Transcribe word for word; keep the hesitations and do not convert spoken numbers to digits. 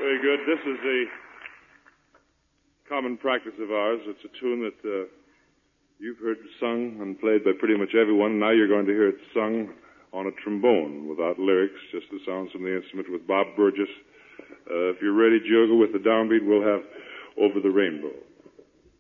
Very good. This is a common practice of ours. It's a tune that uh, you've heard sung and played by pretty much everyone. Now you're going to hear it sung on a trombone without lyrics, just the sounds from the instrument with Bob Burgess. Uh, if you're ready, Diogo, with the downbeat, we'll have Over the Rainbow.